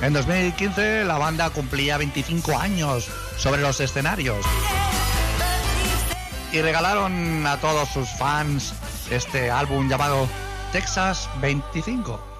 En 2015 la banda cumplía 25 años sobre los escenarios y regalaron a todos sus fans este álbum llamado Texas 25.